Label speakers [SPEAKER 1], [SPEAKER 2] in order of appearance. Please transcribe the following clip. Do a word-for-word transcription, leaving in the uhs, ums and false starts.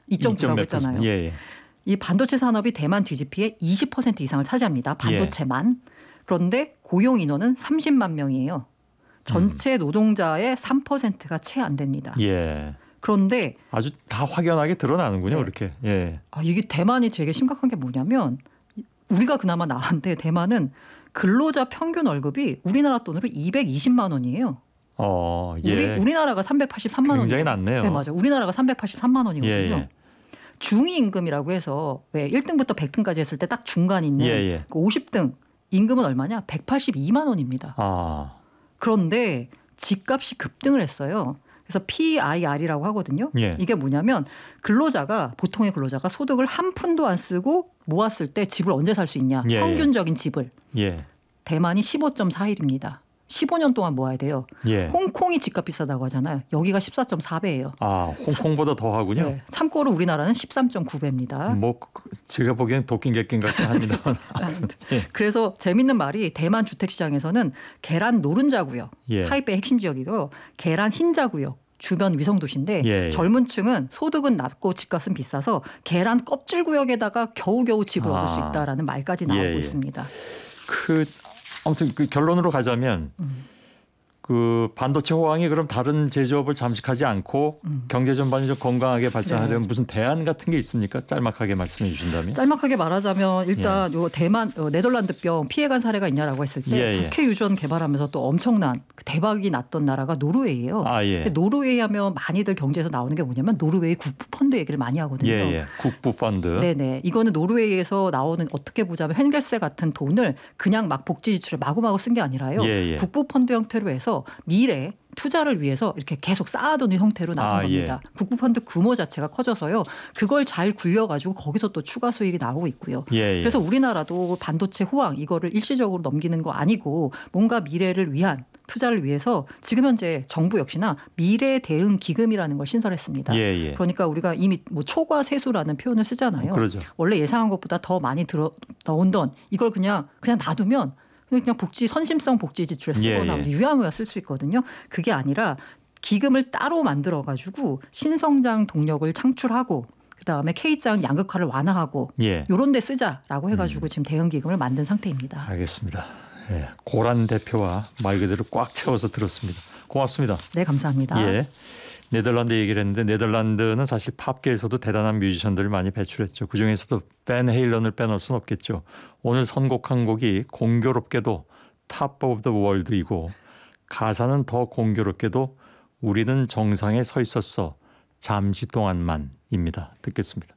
[SPEAKER 1] 이 점 구라고 했잖아요.
[SPEAKER 2] 예, 예.
[SPEAKER 1] 이 반도체 산업이 대만 지디피의 이십 퍼센트 이상을 차지합니다. 반도체만. 예. 그런데 고용 인원은 삼십만 명이에요. 전체 음. 노동자의 삼 퍼센트가 채 안 됩니다.
[SPEAKER 2] 예.
[SPEAKER 1] 그런데
[SPEAKER 2] 아주 다 확연하게 드러나는군요. 네. 그렇게. 예.
[SPEAKER 1] 아, 이게 대만이 되게 심각한 게 뭐냐면 우리가 그나마 나은데 대만은 근로자 평균 월급이 우리나라 돈으로 이백이십만 원이에요.
[SPEAKER 2] 어, 예.
[SPEAKER 1] 우리, 우리나라가 삼백팔십삼만 원.
[SPEAKER 2] 굉장히 낮네요.
[SPEAKER 1] 네, 맞아요. 우리나라가 삼백팔십삼만 원이거든요. 예, 예. 중위임금이라고 해서 왜 일 등부터 백 등까지 했을 때 딱 중간 있는 예, 예. 그 오십 등 임금은 얼마냐? 백팔십이만 원입니다.
[SPEAKER 2] 아.
[SPEAKER 1] 그런데 집값이 급등을 했어요. 그래서 피아이알이라고 하거든요. 예. 이게 뭐냐면 근로자가 보통의 근로자가 소득을 한 푼도 안 쓰고 모았을 때 집을 언제 살 수 있냐. 예. 평균적인 집을. 예. 대만이 십오 점 사 일입니다. 십오 년 동안 모아야 돼요. 예. 홍콩이 집값 비싸다고 하잖아요. 여기가 십사 점 사 배예요.
[SPEAKER 2] 아, 홍콩보다 참, 더 하군요. 네.
[SPEAKER 1] 참고로 우리나라는 십삼 점 구 배입니다.
[SPEAKER 2] 뭐 제가 보기엔 도끼 객긴 같긴 합니다.
[SPEAKER 1] 예. 그래서 재밌는 말이 대만 주택시장에서는 계란 노른자 구역, 예. 타이베이 핵심 지역이고요. 계란 흰자 구역. 주변 위성도시인데 예. 젊은 층은 소득은 낮고 집값은 비싸서 계란 껍질 구역에다가 겨우겨우 집을 아. 얻을 수 있다라는 말까지 나오고 예. 있습니다.
[SPEAKER 2] 그 아무튼 그 결론으로 가자면 음. 그 반도체 호황이 그럼 다른 제조업을 잠식하지 않고 음. 경제 전반이 좀 건강하게 발전하려면 네. 무슨 대안 같은 게 있습니까? 짤막하게 말씀해 주신다면.
[SPEAKER 1] 짤막하게 말하자면 일단 예. 요 대만 어, 네덜란드병 피해간 사례가 있냐라고 했을 때 예, 예. 국회 유전 개발하면서 또 엄청난 대박이 났던 나라가 노르웨이예요. 아, 예. 노르웨이 하면 많이들 경제에서 나오는 게 뭐냐면 노르웨이 국부펀드 얘기를 많이 하거든요.
[SPEAKER 2] 예, 예. 국부펀드.
[SPEAKER 1] 네네. 이거는 노르웨이에서 나오는 어떻게 보자면 횡겔세 같은 돈을 그냥 막 복지 지출에 마구마구 쓴 게 아니라요. 예, 예. 국부펀드 형태로 해서 미래 투자를 위해서 이렇게 계속 쌓아두는 형태로 나온 아, 겁니다. 예. 국부펀드 규모 자체가 커져서요. 그걸 잘 굴려가지고 거기서 또 추가 수익이 나오고 있고요. 예, 예. 그래서 우리나라도 반도체 호황 이거를 일시적으로 넘기는 거 아니고 뭔가 미래를 위한 투자를 위해서 지금 현재 정부 역시나 미래 대응 기금이라는 걸 신설했습니다. 예, 예. 그러니까 우리가 이미 뭐 초과 세수라는 표현을 쓰잖아요.
[SPEAKER 2] 그러죠.
[SPEAKER 1] 원래 예상한 것보다 더 많이 들어 나온 돈 이걸 그냥 그냥 놔두면 그냥 복지 선심성 복지 지출에 쓰거나 예, 예. 유야무야 쓸 수 있거든요. 그게 아니라 기금을 따로 만들어 가지고 신성장 동력을 창출하고 그다음에 K장 양극화를 완화하고 예. 이런 데 쓰자라고 해가지고 음. 지금 대응 기금을 만든 상태입니다.
[SPEAKER 2] 알겠습니다. 예. 고란 대표와 말 그대로 꽉 채워서 들었습니다. 고맙습니다.
[SPEAKER 1] 네, 감사합니다.
[SPEAKER 2] 예. 네덜란드 얘기를 했는데 네덜란드는 사실 팝계에서도 대단한 뮤지션들을 많이 배출했죠. 그중에서도 밴 헤일런을 빼놓을 수는 없겠죠. 오늘 선곡한 곡이 공교롭게도 탑 오브 더 월드이고 가사는 더 공교롭게도 우리는 정상에 서 있었어 잠시 동안만입니다. 듣겠습니다.